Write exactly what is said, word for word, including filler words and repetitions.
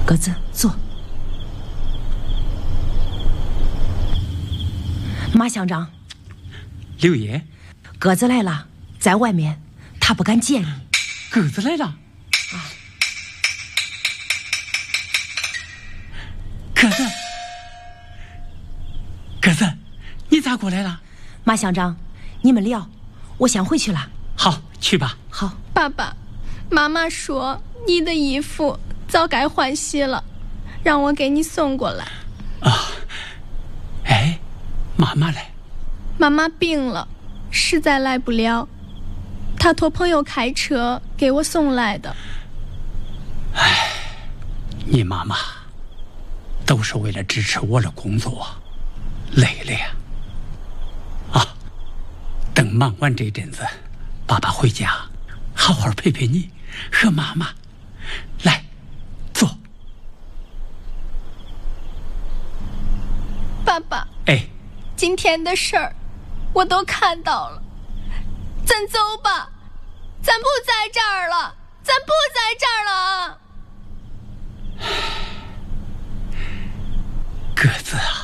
鸽子，坐。马乡长， 六爷， 鸽子来了，在外面，他不敢见你。 鸽子来了啊！ 鸽子，鸽子，你咋过来了？ 马乡长，你们聊，我先回去了。 好，去吧。 好。 爸爸，妈妈说你的衣服早该换洗了，让我给你送过来。 啊，哎，妈妈来。 妈妈病了，实在来不了，她托朋友开车给我送来的。 哎，你妈妈都是为了支持我的工作，累了呀。啊，等忙完这阵子，爸爸回家好好陪陪你和妈妈。来，坐。 爸爸， 哎， 今天的事儿我都看到了，咱走吧，咱不在这儿了，咱不在这儿了。 鸽子啊，